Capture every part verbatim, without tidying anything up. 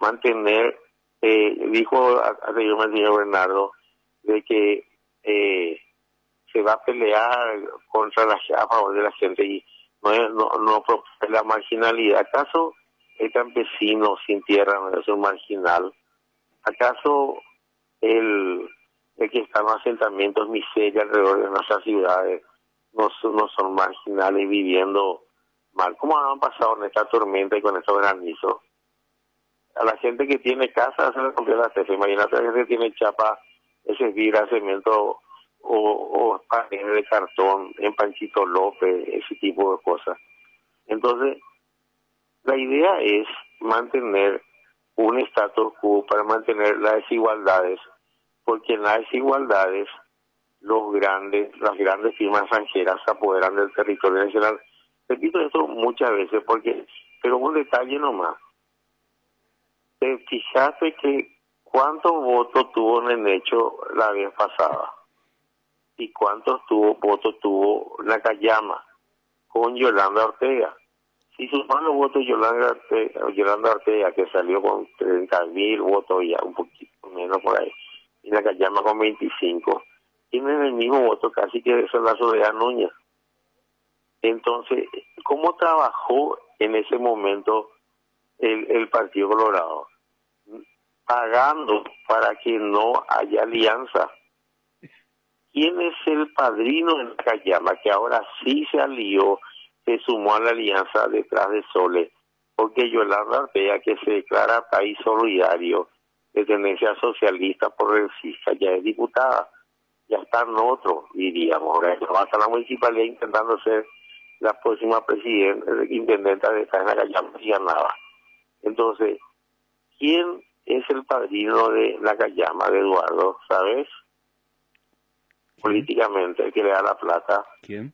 mantener, eh, dijo anteriormente el señor Bernardo, de que eh, se va a pelear contra la, a favor de la gente y no, no, no propone la marginalidad. ¿Acaso el campesino sin tierra no es un marginal? ¿Acaso el, el que está en los asentamientos miseria alrededor de nuestras ciudades no son, no son marginales viviendo mal? ¿Cómo han pasado en esta tormenta y con estos granizos? A la gente que tiene casa se le rompió la ceja. Imagínate a la gente que tiene chapa, ese vibra, cemento o, o paneles de cartón en Panchito López, ese tipo de cosas. Entonces, la idea es mantener un status quo para mantener las desigualdades, porque en las desigualdades los grandes, las grandes firmas extranjeras se apoderan del territorio nacional. Repito esto muchas veces, porque, pero un detalle nomás. Te fijaste que cuántos votos tuvo Nenecho la vez pasada y cuántos tuvo, votos tuvo Nakayama con Yolanda Ortega. Si suman los votos Yolanda Ortega, Yolanda Ortega, que salió con treinta mil votos ya, un poquito menos por ahí, y Nakayama con veinticinco, tienen el mismo voto casi que eso la Soledad Núñez. Entonces, ¿cómo trabajó en ese momento el, el Partido Colorado? Pagando para que no haya alianza. ¿Quién es el padrino de Nakayama, que ahora sí se alió, se sumó a la alianza detrás de Sole? Porque Yolanda Ortega, que se declara país solidario, de tendencia socialista progresista, ya es diputada, ya está en otro, diríamos. Ahora va a estar la municipalidad intentando ser la próxima presidenta, intendenta de Nakayama y ganaba. Entonces, ¿quién es el padrino de Nakayama, de Eduardo, sabes? ¿Quién? Políticamente, el que le da la plata. ¿Quién?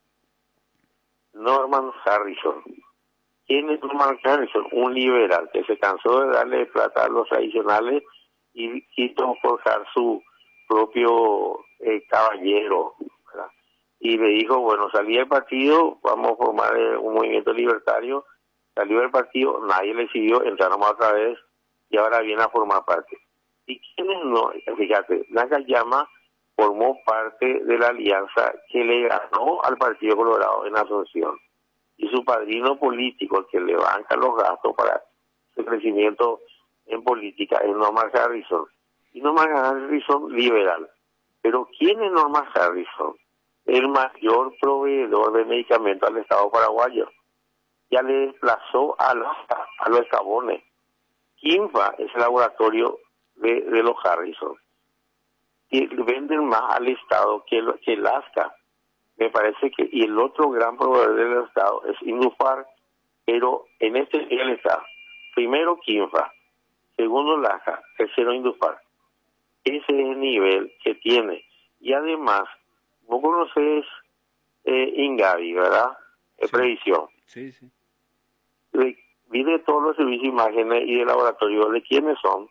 Norman Harrison. ¿Quién es Norman Harrison? Un liberal que se cansó de darle plata a los tradicionales y quiso forjar su propio eh, caballero, ¿verdad? Y le dijo, bueno, salí del partido, vamos a formar eh, un movimiento libertario. Salió del partido, nadie le siguió, entraron otra vez y ahora viene a formar parte. ¿Y quiénes no? Fíjate, Nakayama formó parte de la alianza que le ganó al Partido Colorado en Asunción. Y su padrino político, el que le banca los gastos para su crecimiento en política, es Norman Harrison. Y Norman Harrison, liberal. Pero ¿quién es Norman Harrison? El mayor proveedor de medicamentos al Estado paraguayo. Ya le desplazó a los, a los Cabones. Quimpa es el laboratorio de, de los Harrison. Y venden más al Estado que el, que el ASCA. Me parece que, y el otro gran proveedor del Estado es Indufar, pero en este nivel está, primero Quimpa, segundo Laja, tercero Indufar. Ese es el nivel que tiene. Y además, vos conocés eh, Ingavi, ¿verdad? Es sí. Previsión. Sí, sí. De, vi de todos los servicios de imágenes y de laboratorio, ¿de quiénes son?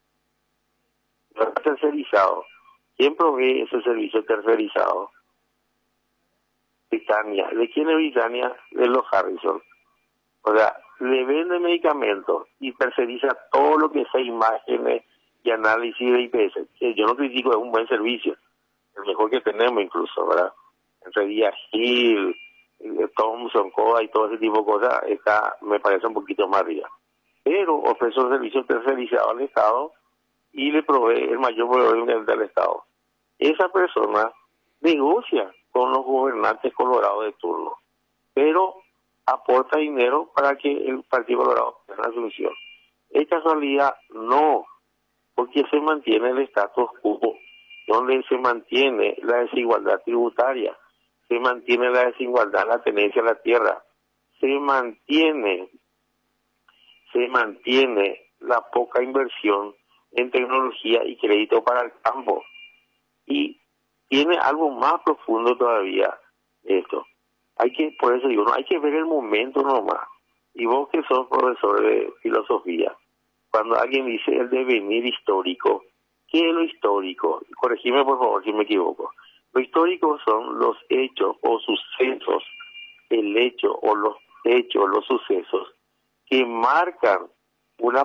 Tercerizado. ¿Quién provee ese servicio tercerizado? Britannia. ¿De quién es Britannia? De los Harrison. O sea, le vende medicamentos y terceriza todo lo que sea imágenes y análisis de I P S. Que yo no critico, es un buen servicio. El mejor que tenemos incluso, ¿verdad? Entre Díaz Gil, Thompson, Coda y todo ese tipo de cosas, está, me parece un poquito más arriba. Pero ofrece un servicio tercerizado al Estado y le provee el mayor proveedor del Estado. Esa persona negocia con los gobernantes colorados de turno, pero aporta dinero para que el Partido Colorado tenga una solución. ¿Es casualidad? No, porque se mantiene el status quo, donde se mantiene la desigualdad tributaria, se mantiene la desigualdad en la tenencia de la tierra, se mantiene, se mantiene la poca inversión en tecnología y crédito para el campo. Y tiene algo más profundo todavía esto. Hay que, por eso digo, no hay que ver el momento nomás. Y vos que sos profesor de filosofía, cuando alguien dice el devenir histórico, ¿qué es lo histórico? Corregime por favor si me equivoco. Lo histórico son los hechos o sucesos, el hecho o los hechos, los sucesos que marcan una